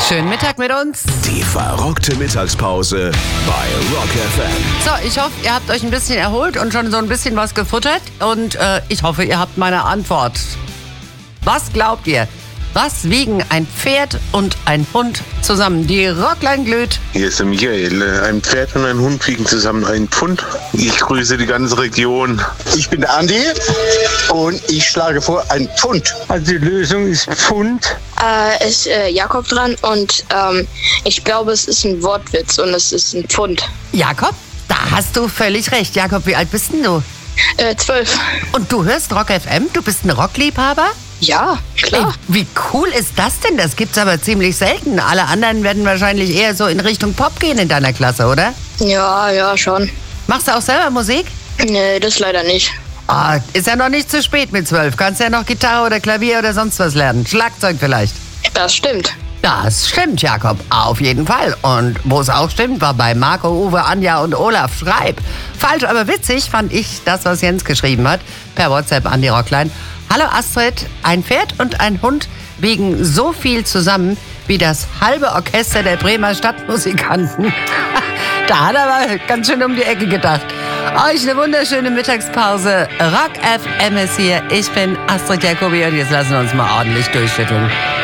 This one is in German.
Schönen Mittag mit uns. Die verrückte Mittagspause bei Rock FM. So, ich hoffe, ihr habt euch ein bisschen erholt und schon so ein bisschen was gefuttert. Und ich hoffe, ihr habt meine Antwort. Was glaubt ihr? Was wiegen ein Pferd und ein Hund zusammen? Die Rockline glüht. Hier ist der Michael. Ein Pferd und ein Hund wiegen zusammen 1 Pfund. Ich grüße die ganze Region. Ich bin der Andi und ich schlage vor, 1 Pfund. Also die Lösung ist Pfund. Ist Jakob dran und ich glaube, es ist ein Wortwitz und es ist ein Pfund. Jakob, da hast du völlig recht. Jakob, wie alt bist denn du? 12. Und du hörst Rock FM? Du bist ein Rockliebhaber? Ja, klar. Ey, wie cool ist das denn? Das gibt's aber ziemlich selten. Alle anderen werden wahrscheinlich eher so in Richtung Pop gehen in deiner Klasse, oder? Ja, schon. Machst du auch selber Musik? Nee, das leider nicht. Ah, ist ja noch nicht zu spät mit 12. Kannst ja noch Gitarre oder Klavier oder sonst was lernen. Schlagzeug vielleicht. Das stimmt. Das stimmt, Jakob. Auf jeden Fall. Und wo es auch stimmt, war bei Marco, Uwe, Anja und Olaf. Schreib. Falsch, aber witzig fand ich das, was Jens geschrieben hat. Per WhatsApp an die Rockline. Hallo Astrid, ein Pferd und ein Hund wiegen so viel zusammen wie das halbe Orchester der Bremer Stadtmusikanten. Da hat er aber ganz schön um die Ecke gedacht. Euch eine wunderschöne Mittagspause. Rock FM ist hier. Ich bin Astrid Jacobi und jetzt lassen wir uns mal ordentlich durchschütteln.